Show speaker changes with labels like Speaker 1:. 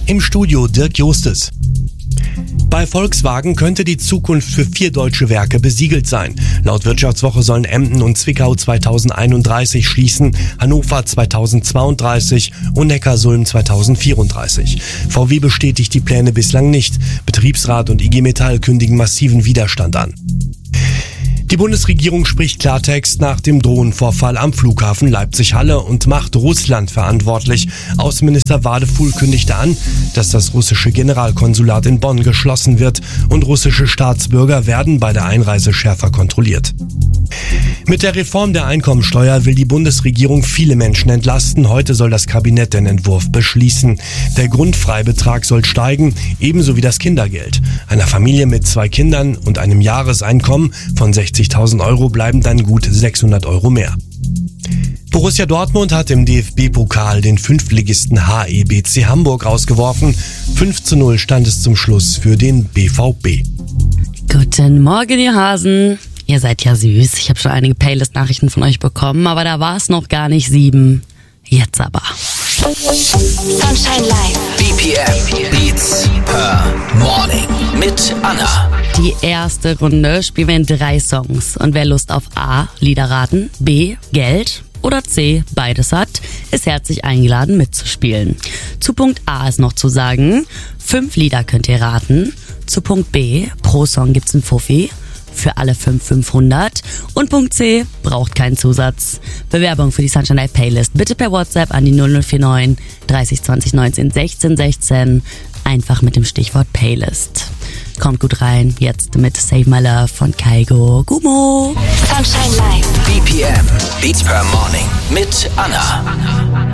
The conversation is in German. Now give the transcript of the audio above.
Speaker 1: Im Studio Dirk Justes. Bei Volkswagen könnte die Zukunft für 4 deutsche Werke besiegelt sein. Laut Wirtschaftswoche sollen Emden und Zwickau 2031 schließen, Hannover 2032 und Neckarsulm 2034. VW bestätigt die Pläne bislang nicht. Betriebsrat und IG Metall kündigen massiven Widerstand an. Die Bundesregierung spricht Klartext nach dem Drohnenvorfall am Flughafen Leipzig-Halle und macht Russland verantwortlich. Außenminister Wadefuhl kündigte an, dass das russische Generalkonsulat in Bonn geschlossen wird und russische Staatsbürger werden bei der Einreise schärfer kontrolliert. Mit der Reform der Einkommensteuer will die Bundesregierung viele Menschen entlasten. Heute soll das Kabinett den Entwurf beschließen. Der Grundfreibetrag soll steigen, ebenso wie das Kindergeld. Einer Familie mit 2 Kindern und einem Jahreseinkommen von 60.000 Euro bleiben dann gut 600 Euro mehr. Borussia Dortmund hat im DFB-Pokal den Fünftligisten HEBC Hamburg rausgeworfen. 5:0 stand es zum Schluss für den BVB.
Speaker 2: Guten Morgen, ihr Hasen. Ihr seid ja süß. Ich habe schon einige Playlist-Nachrichten von euch bekommen, aber da war es noch gar nicht 7. Jetzt aber.
Speaker 3: Sunshine Live.
Speaker 4: BPM Beats per Morning mit Anna.
Speaker 2: Die erste Runde spielen wir in 3 Songs. Und wer Lust auf A, Lieder raten, B, Geld oder C, beides hat, ist herzlich eingeladen mitzuspielen. Zu Punkt A ist noch zu sagen, 5 Lieder könnt ihr raten. Zu Punkt B, pro Song gibt's einen Fuffi. Für alle 500. Und Punkt C, braucht keinen Zusatz. Bewerbung für die Sunshine Live Playlist bitte per WhatsApp an die 0049 30 20 19 16 16. Einfach mit dem Stichwort Playlist. Kommt gut rein, jetzt mit Save My Love von Kygo Gumo.
Speaker 3: Sunshine Live.
Speaker 4: BPM Beats per Morning mit Anna.